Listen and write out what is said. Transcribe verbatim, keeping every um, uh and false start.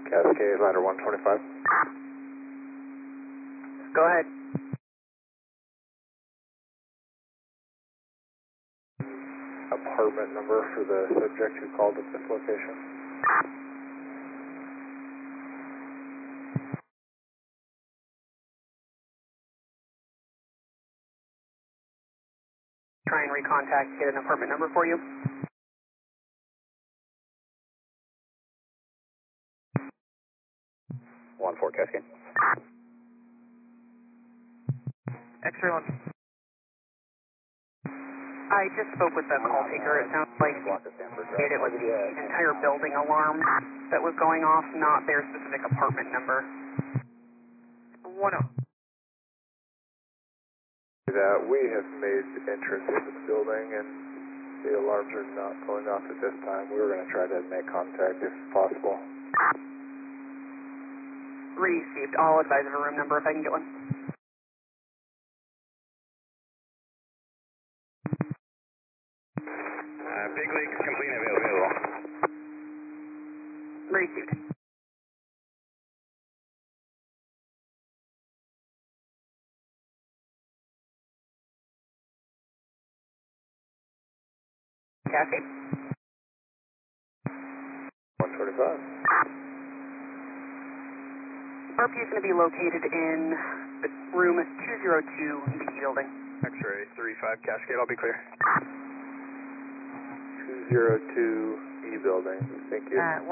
Cascade, ladder one twenty-five. Go ahead. Apartment number for the subject who called at this location. Try and recontact, get an apartment number for you. one four Cascade. X-ray one. I just spoke with the call taker. It sounds like it was the entire building alarm that was going off, not their specific apartment number. one oh. That we have made entrance into the building and the alarms are not going off at this time. We were going to try to make contact if possible. Received. I'll advise of a room number if I can get one. Uh, Big League, complete available. Received. Cascade. one twenty-five. R P is going to be located in the room two oh two in the E building. X-ray three five Cascade, I'll be clear. two oh two E building, thank you. Uh,